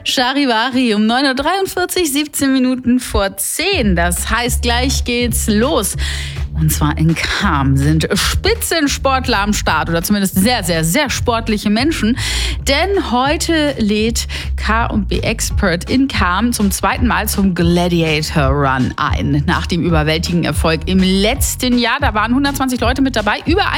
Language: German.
Charivari um 9.43 Uhr, 17 Minuten vor 10. Das heißt, gleich geht's los. Und zwar in Cham sind Spitzensportler am Start oder zumindest sehr, sehr, sehr sportliche Menschen. Denn heute lädt K&B Expert in Cham zum zweiten Mal zum Gladiator Run ein. Nach dem überwältigenden Erfolg im letzten Jahr, da waren 120 Leute mit dabei, über